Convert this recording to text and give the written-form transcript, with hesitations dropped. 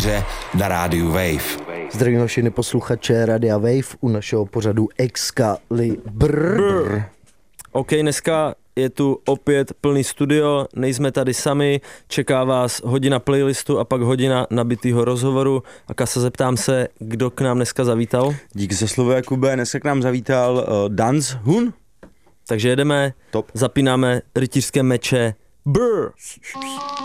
rytíře na rádiu Wave. Zdravím všechny posluchače Radia Wave u našeho pořadu Excalibur. OK, dneska je tu opět plný studio, nejsme tady sami, čeká vás hodina playlistu a pak hodina nabitýho rozhovoru. A Kasa, zeptám se, kdo k nám dneska zavítal? Díky za slovo, Jakube, dneska k nám zavítal Danz Hun. Takže jedeme, Top. zapínáme rytířské meče. Brr!